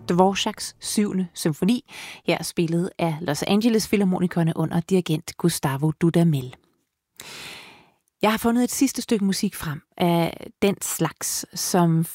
Dvoraks 7. symfoni, her spillet af Los Angeles Filharmonikerne under dirigent Gustavo Dudamel. Jeg har fundet et sidste stykke musik frem af den slags, som